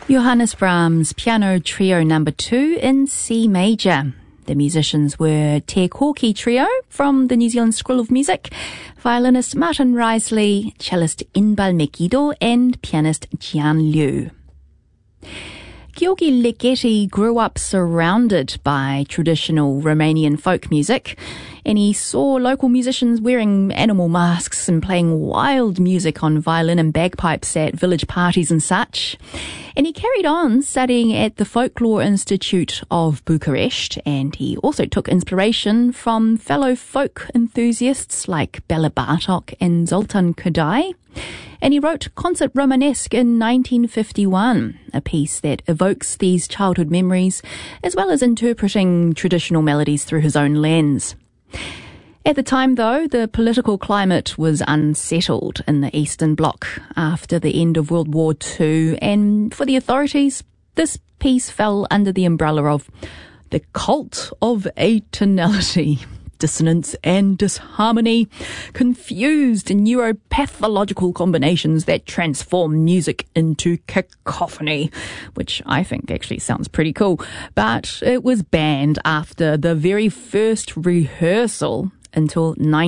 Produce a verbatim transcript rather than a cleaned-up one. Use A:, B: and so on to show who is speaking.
A: Johannes Brahms Piano Trio Number two in C Major. The musicians were Te Koki Trio from the New Zealand School of Music, violinist Martin Risley, cellist Inbal Mekido, and pianist Jian Liu. Georgi Ligeti grew up surrounded by traditional Romanian folk music, and he saw local musicians wearing animal masks and playing wild music on violin and bagpipes at village parties and such. And he carried on studying at the Folklore Institute of Bucharest, and he also took inspiration from fellow folk enthusiasts like Bela Bartok and Zoltan Kodály. And he wrote Concert Romanesque in nineteen fifty-one, a piece that evokes these childhood memories, as well as interpreting traditional melodies through his own lens. At the time, though, the political climate was unsettled in the Eastern Bloc after the end of World War Two, and for the authorities, this piece fell under the umbrella of the cult of atonality. Dissonance and disharmony, confused neuropathological combinations that transform music into cacophony, which I think actually sounds pretty cool. But it was banned after the very first rehearsal until nineteen